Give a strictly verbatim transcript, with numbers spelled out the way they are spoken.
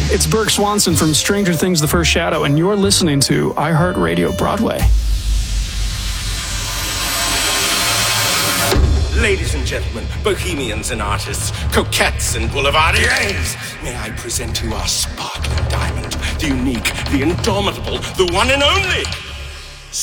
It's Burke Swanson from Stranger Things The First Shadow, and you're listening to iHeartRadio Broadway. Ladies and gentlemen, bohemians and artists, coquettes and boulevardiers, may I present to you our sparkling diamond, the unique, the indomitable, the one and only